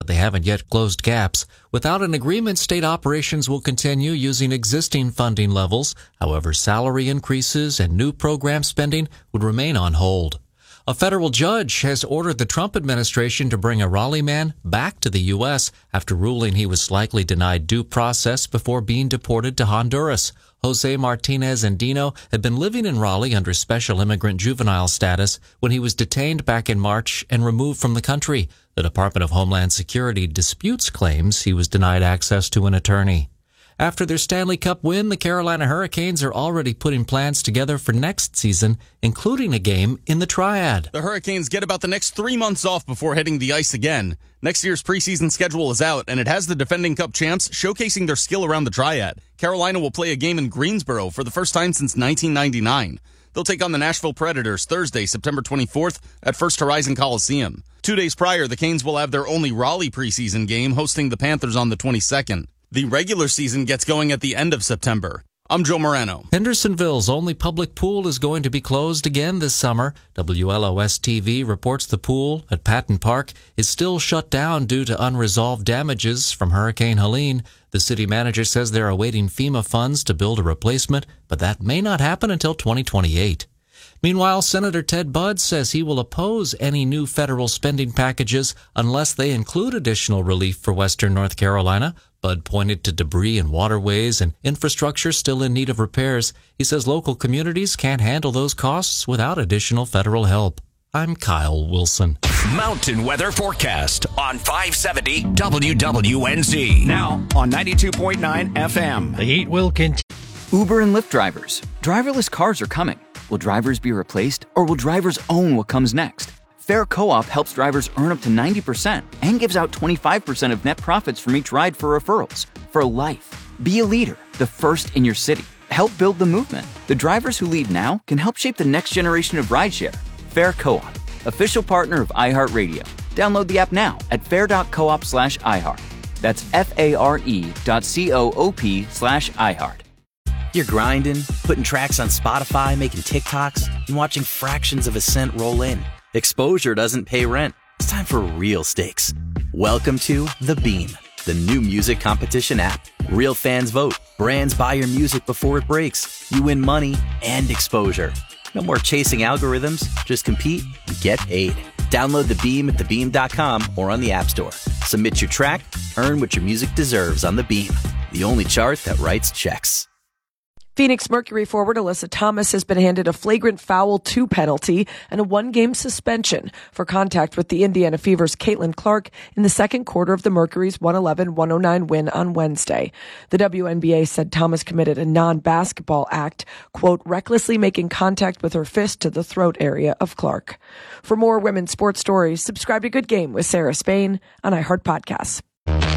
but they haven't yet closed gaps. Without an agreement, state operations will continue using existing funding levels. However, salary increases and new program spending would remain on hold. A federal judge has ordered the Trump administration to bring a Raleigh man back to the U.S. after ruling he was likely denied due process before being deported to Honduras. Jose Martinez Andino had been living in Raleigh under special immigrant juvenile status when he was detained back in March and removed from the country. The Department of Homeland Security disputes claims he was denied access to an attorney. After their Stanley Cup win, the Carolina Hurricanes are already putting plans together for next season, including a game in the Triad. The Hurricanes get about the next 3 months off before hitting the ice again. Next year's preseason schedule is out, and it has the defending Cup champs showcasing their skill around the Triad. Carolina will play a game in Greensboro for the first time since 1999. They'll take on the Nashville Predators Thursday, September 24th at First Horizon Coliseum. 2 days prior, the Canes will have their only Raleigh preseason game, hosting the Panthers on the 22nd. The regular season gets going at the end of September. I'm Joe Morano. Hendersonville's only public pool is going to be closed again this summer. WLOS-TV reports the pool at Patton Park is still shut down due to unresolved damages from Hurricane Helene. The city manager says they're awaiting FEMA funds to build a replacement, but that may not happen until 2028. Meanwhile, Senator Ted Budd says he will oppose any new federal spending packages unless they include additional relief for western North Carolina. Budd pointed to debris in waterways and infrastructure still in need of repairs. He says local communities can't handle those costs without additional federal help. I'm Kyle Wilson. Mountain weather forecast on 570 WWNZ. Now on 92.9 FM. The heat will continue. Uber and Lyft drivers. Driverless cars are coming. Will drivers be replaced, or will drivers own what comes next? Fair Co-op helps drivers earn up to 90% and gives out 25% of net profits from each ride for referrals. For life. Be a leader, the first in your city. Help build the movement. The drivers who lead now can help shape the next generation of rideshare. Fair Co-op, official partner of iHeartRadio. Download the app now at fair.coop/iHeart. That's FARE.coop/iHeart. You're grinding, putting tracks on Spotify, making TikToks, and watching fractions of a cent roll in. Exposure doesn't pay rent. It's time for real stakes. Welcome to The Beam, the new music competition app. Real fans vote. Brands buy your music before it breaks. You win money and exposure. No more chasing algorithms. Just compete and get paid. Download The Beam at thebeam.com or on the App Store. Submit your track, earn what your music deserves on The Beam, the only chart that writes checks. Phoenix Mercury forward Alyssa Thomas has been handed a flagrant foul 2 penalty and a 1-game suspension for contact with the Indiana Fever's Caitlin Clark in the second quarter of the Mercury's 111-109 win on Wednesday. The WNBA said Thomas committed a non-basketball act, quote, recklessly making contact with her fist to the throat area of Clark. For more women's sports stories, subscribe to Good Game with Sarah Spain on iHeart Podcasts.